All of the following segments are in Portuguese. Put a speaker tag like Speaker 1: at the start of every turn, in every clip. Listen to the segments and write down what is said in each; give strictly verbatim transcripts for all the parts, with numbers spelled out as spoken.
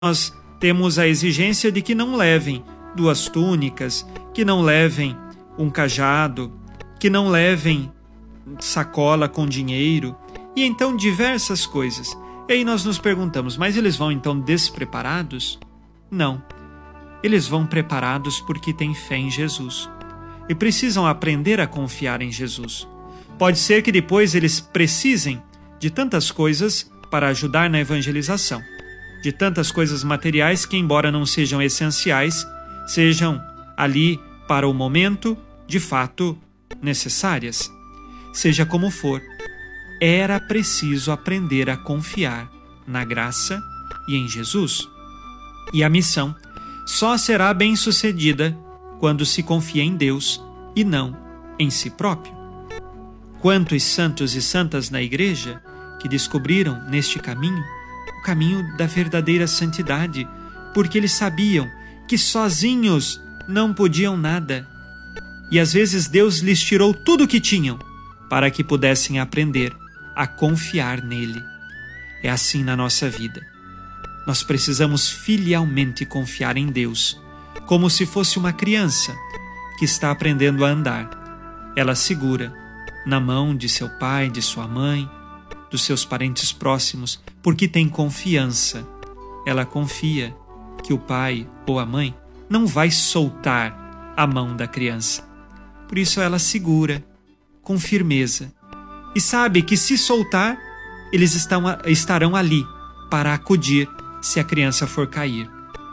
Speaker 1: nós temos a exigência de que não levem duas túnicas, que não levem um cajado, que não levem sacola com dinheiro, e então diversas coisas. E aí nós nos perguntamos, mas eles vão então despreparados? Não. Eles vão preparados porque têm fé em Jesus e precisam aprender a confiar em Jesus. Pode ser que depois eles precisem de tantas coisas para ajudar na evangelização, de tantas coisas materiais que, embora não sejam essenciais, sejam ali para o momento, de fato, necessárias. Seja como for, era preciso aprender a confiar na graça e em Jesus. E a missão só será bem-sucedida quando se confia em Deus e não em si próprio. Quantos santos e santas na Igreja que descobriram neste caminho o caminho da verdadeira santidade, porque eles sabiam que sozinhos não podiam nada. E às vezes Deus lhes tirou tudo o que tinham para que pudessem aprender a confiar nele. É assim na nossa vida. Nós precisamos filialmente confiar em Deus, como se fosse uma criança que está aprendendo a andar. Ela segura na mão de seu pai, de sua mãe, dos seus parentes próximos, porque tem confiança. Ela confia que o pai ou a mãe não vai soltar a mão da criança. Por isso ela segura com firmeza e sabe que se soltar, eles estão, estarão ali para acudir se a criança for cair.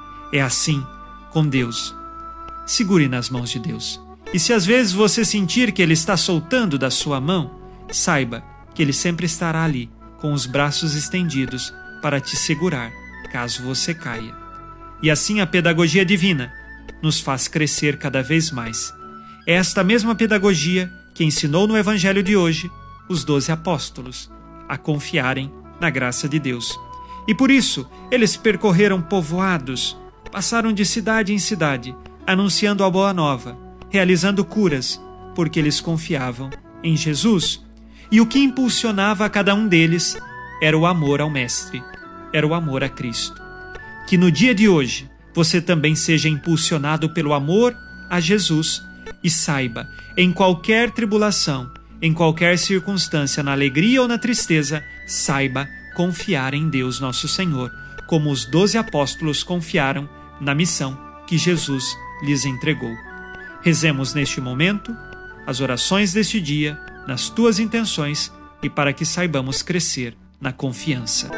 Speaker 1: É assim com Deus. Segure nas mãos de Deus. E se às vezes você sentir que Ele está soltando da sua mão, saiba que Ele sempre estará ali, com os braços estendidos, para te segurar, caso você caia. E assim a pedagogia divina nos faz crescer cada vez mais. É esta mesma pedagogia que ensinou no Evangelho de hoje os doze apóstolos a confiarem na graça de Deus. E por isso, eles percorreram povoados, passaram de cidade em cidade, anunciando a boa nova, realizando curas, porque eles confiavam em Jesus. E o que impulsionava a cada um deles era o amor ao Mestre, era o amor a Cristo. Que no dia de hoje você também seja impulsionado pelo amor a Jesus e saiba, em qualquer tribulação, em qualquer circunstância, na alegria ou na tristeza, saiba confiar em Deus nosso Senhor, como os doze apóstolos confiaram na missão que Jesus lhes entregou. Rezemos neste momento as orações deste dia, nas tuas intenções e para que saibamos crescer na confiança.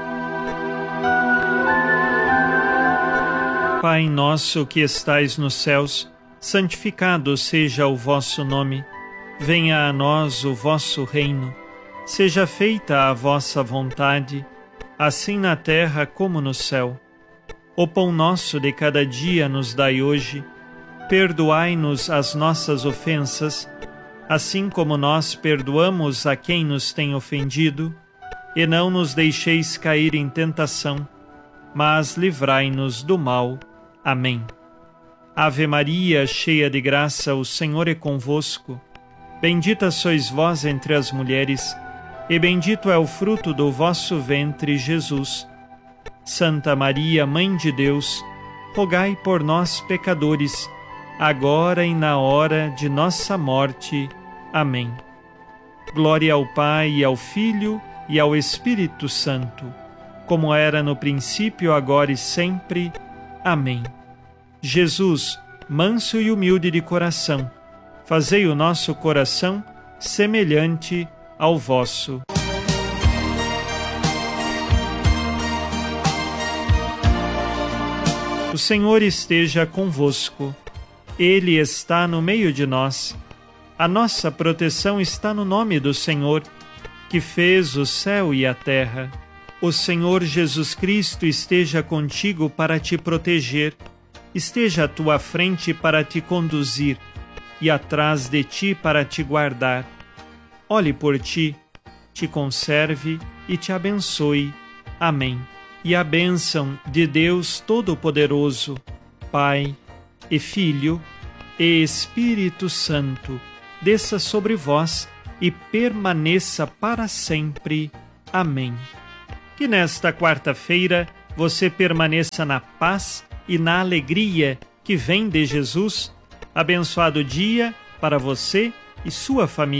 Speaker 1: Pai nosso que estais nos céus, santificado seja o vosso nome. Venha a nós o vosso reino. Seja feita a vossa vontade, assim na terra como no céu. O pão nosso de cada dia nos dai hoje. Perdoai-nos as nossas ofensas, assim como nós perdoamos a quem nos tem ofendido. E não nos deixeis cair em tentação, mas livrai-nos do mal. Amém. Ave Maria, cheia de graça, o Senhor é convosco. Bendita sois vós entre as mulheres, e bendito é o fruto do vosso ventre, Jesus. Santa Maria, Mãe de Deus, rogai por nós, pecadores, agora e na hora de nossa morte. Amém. Glória ao Pai, e ao Filho, e ao Espírito Santo, como era no princípio, agora e sempre. Amém. Jesus, manso e humilde de coração, fazei o nosso coração semelhante ao vosso. O Senhor esteja convosco. Ele está no meio de nós. A nossa proteção está no nome do Senhor, que fez o céu e a terra. O Senhor Jesus Cristo esteja contigo para te proteger, esteja à tua frente para te conduzir e atrás de ti para te guardar. Olhe por ti, te conserve e te abençoe. Amém. E a bênção de Deus Todo-Poderoso, Pai e Filho e Espírito Santo, desça sobre vós e permaneça para sempre. Amém. Que nesta quarta-feira você permaneça na paz e na alegria que vem de Jesus. Abençoado dia para você e sua família.